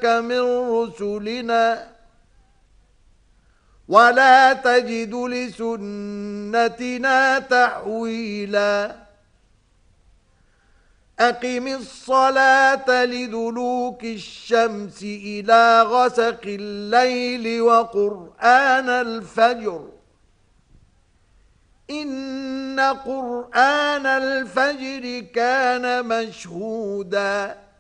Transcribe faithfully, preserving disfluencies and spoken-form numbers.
أرسلناك من رسلنا ولا تجد لسنتنا تحويلا أقم الصلاة لدلوك الشمس إلى غسق الليل وقرآن الفجر إن قرآن الفجر كان مشهودا